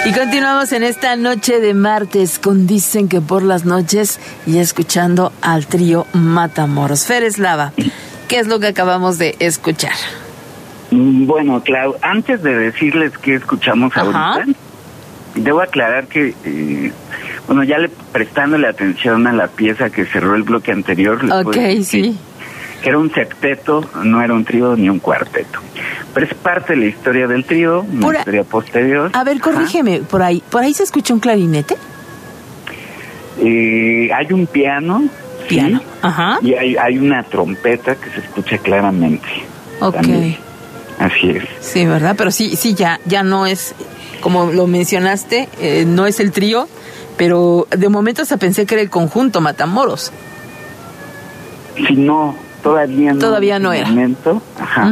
Y continuamos en esta noche de martes con Dicen que por las noches y escuchando al trío Matamoros. Fer Eslava, ¿qué es lo que acabamos de escuchar? Bueno, Clau, antes de decirles qué escuchamos ahorita, debo aclarar que, ya prestándole atención a la pieza que cerró el bloque anterior, sí. Que era un septeto, no era un trío ni un cuarteto. Pero es parte de la historia del trío, una historia posterior. A ver, corrígeme, ¿por ahí se escucha un clarinete? Hay un piano, sí, y hay una trompeta que se escucha claramente. Ok. También. Así es. Sí, ¿verdad? Pero sí, ya no es, como lo mencionaste, no es el trío, pero de momento hasta pensé que era el conjunto Matamoros. Sí, no, todavía no. Todavía no era. Momento,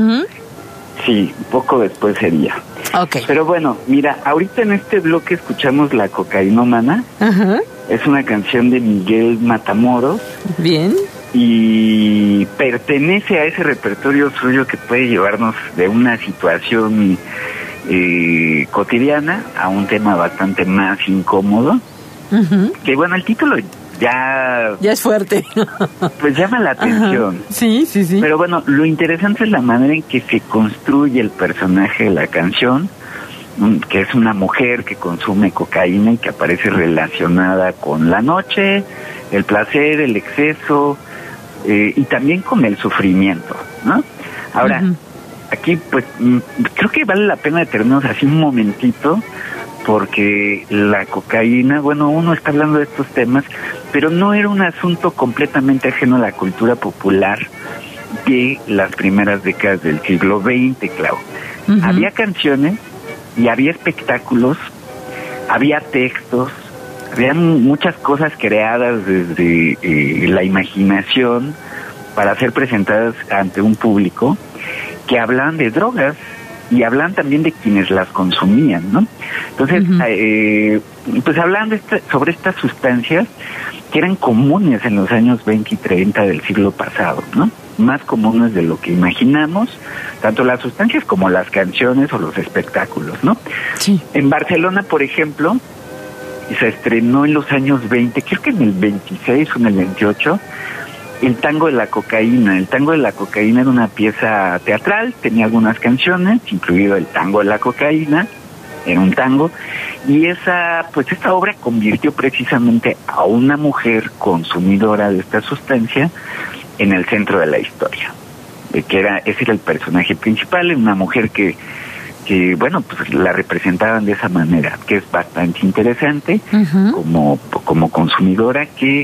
Sí, poco después sería. Okay. Pero bueno, mira, ahorita en este bloque escuchamos La Cocainómana. Es una canción de Miguel Matamoros. Bien. Y pertenece a ese repertorio suyo que puede llevarnos de una situación cotidiana a un tema bastante más incómodo. Que bueno, el título ya es fuerte. Pues llama la atención. Sí. Pero bueno, lo interesante es la manera en que se construye el personaje de la canción, que es una mujer que consume cocaína y que aparece relacionada con la noche, el placer, el exceso, y también con el sufrimiento, ¿no? Ahora, aquí pues creo que vale la pena detenernos así un momentito, porque la cocaína, uno está hablando de estos temas, pero no era un asunto completamente ajeno a la cultura popular de las primeras décadas del siglo XX, Clau. Había canciones y había espectáculos, había textos, había muchas cosas creadas desde la imaginación para ser presentadas ante un público que hablaban de drogas y hablan también de quienes las consumían, ¿no? Entonces, pues hablan sobre estas sustancias que eran comunes en los años 20 y 30 del siglo pasado, ¿no? Más comunes de lo que imaginamos, tanto las sustancias como las canciones o los espectáculos, ¿no? Sí. En Barcelona, por ejemplo, se estrenó en los años 20, creo que en el 26 o en el 28, el Tango de la Cocaína. El Tango de la Cocaína era una pieza teatral, tenía algunas canciones, incluido el Tango de la Cocaína, era un tango, y esta obra convirtió precisamente a una mujer consumidora de esta sustancia en el centro de la historia. Ese era el personaje principal, una mujer que pues la representaban de esa manera, que es bastante interesante como consumidora, que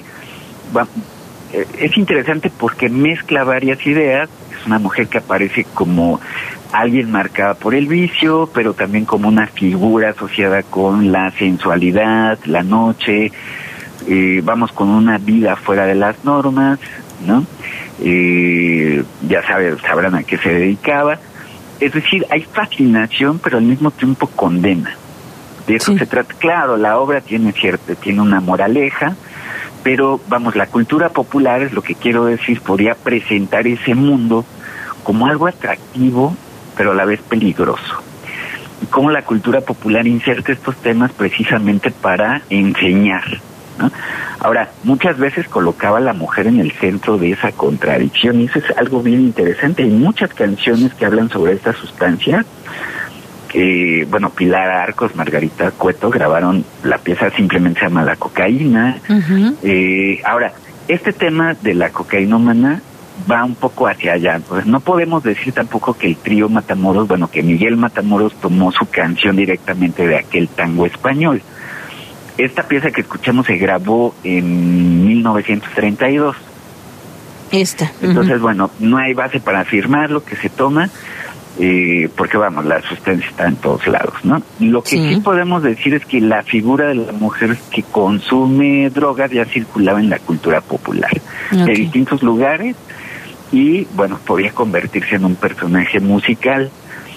es interesante porque mezcla varias ideas. Es una mujer que aparece como alguien marcada por el vicio, pero también como una figura asociada con la sensualidad, la noche, con una vida fuera de las normas, ¿no? Ya sabrán a qué se dedicaba. Es decir, hay fascinación, pero al mismo tiempo condena. De eso se trata. Claro, la obra tiene una moraleja, pero la cultura popular, es lo que quiero decir, podría presentar ese mundo como algo atractivo, pero a la vez peligroso. Y cómo la cultura popular inserta estos temas precisamente para enseñar, ¿no? Ahora, muchas veces colocaba a la mujer en el centro de esa contradicción, y eso es algo bien interesante. Hay muchas canciones que hablan sobre esta sustancia. Pilar Arcos, Margarita Cueto grabaron la pieza, simplemente se llama La Cocaína. Ahora, este tema de la cocainómana va un poco hacia allá. Pues no podemos decir tampoco que el trío Matamoros, que Miguel Matamoros tomó su canción directamente de aquel tango español. Esta pieza que escuchamos se grabó en 1932. Entonces, no hay base para afirmar lo que se toma, porque la sustancia está en todos lados, ¿no? Lo que sí podemos decir es que la figura de la mujer que consume drogas ya circulaba en la cultura popular, de distintos lugares, y podía convertirse en un personaje musical.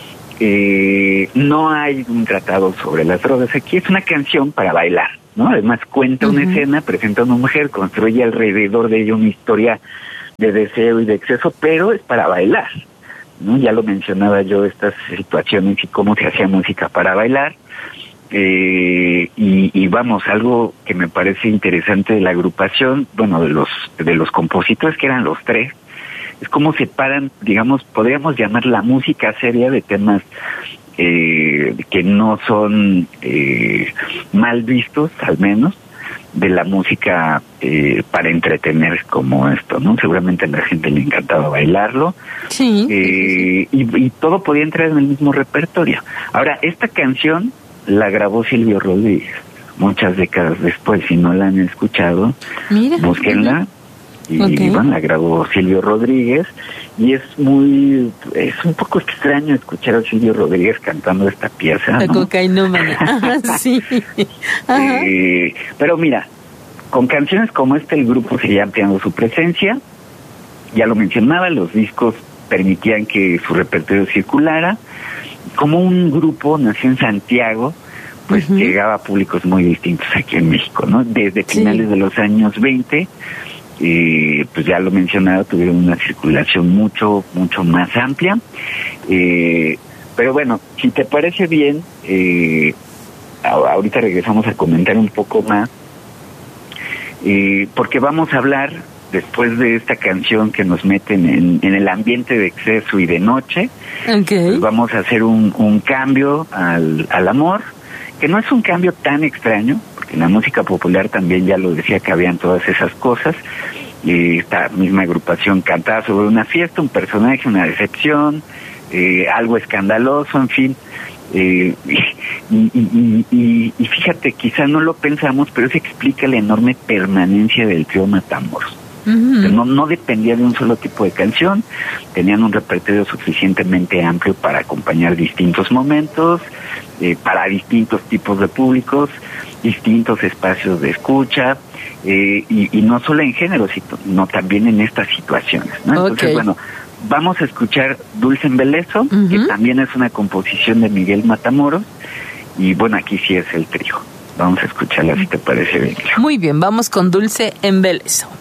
No hay un tratado sobre las drogas. Aquí es una canción para bailar, ¿no? Además cuenta una escena, presenta a una mujer, construye alrededor de ella una historia de deseo y de exceso, pero es para bailar, ¿no? Ya lo mencionaba yo, estas situaciones y cómo se hacía música para bailar. y vamos, algo que me parece interesante de la agrupación, bueno, de los compositores, que eran los tres, es cómo separan, digamos, podríamos llamar la música seria de temas que no son mal vistos, al menos, de la música para entretener como esto, ¿no? Seguramente a la gente le encantaba bailarlo. Sí. Y todo podía entrar en el mismo repertorio. Ahora, esta canción la grabó Silvio Rodríguez muchas décadas después. Si no la han escuchado, mira, búsquenla. Y bueno, la grabó Silvio Rodríguez, y es un poco extraño escuchar a Silvio Rodríguez cantando esta pieza, La ¿no? cocainómana. Sí. Pero mira, con canciones como esta el grupo seguía ampliando su presencia. Ya lo mencionaba, los discos permitían que su repertorio circulara. Como un grupo nació en Santiago, pues llegaba a públicos muy distintos aquí en México, ¿no? Desde finales de los años 20, pues ya lo mencionado, tuvieron una circulación mucho más amplia. Pero bueno, si te parece bien, ahorita regresamos a comentar un poco más, porque vamos a hablar, después de esta canción que nos meten en el ambiente de exceso y de noche, pues vamos a hacer un cambio al amor, que no es un cambio tan extraño, porque en la música popular también ya lo decía que habían todas esas cosas, y esta misma agrupación cantaba sobre una fiesta, un personaje, una decepción, algo escandaloso, en fin. Y fíjate, quizá no lo pensamos, pero eso explica la enorme permanencia del trío Matamoros. No dependía de un solo tipo de canción, tenían un repertorio suficientemente amplio para acompañar distintos momentos, para distintos tipos de públicos, distintos espacios de escucha, y no solo en género, sino también en estas situaciones, ¿no? Entonces, bueno, vamos a escuchar Dulce Embeleso, que también es una composición de Miguel Matamoros, y bueno, aquí sí es el trío. Vamos a escucharla, si te parece bien. Muy bien, vamos con Dulce Embeleso.